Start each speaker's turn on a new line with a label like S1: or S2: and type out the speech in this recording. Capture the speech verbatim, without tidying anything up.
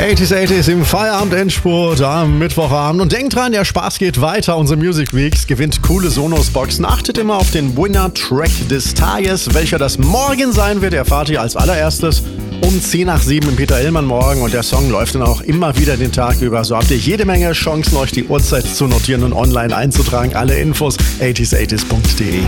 S1: achtziger achtziger im Feierabend-Endspurt am Mittwochabend. Und denkt dran, der Spaß geht weiter. Unsere Music Weeks gewinnt coole Sonos-Boxen. Achtet immer auf den Winner-Track des Tages. Welcher das morgen sein wird, erfahrt ihr als allererstes um zehn nach sieben im Peter Illmann morgen. Und der Song läuft dann auch immer wieder den Tag über. So habt ihr jede Menge Chancen, euch die Uhrzeit zu notieren und online einzutragen. Alle Infos achtziger achtziger punkt de.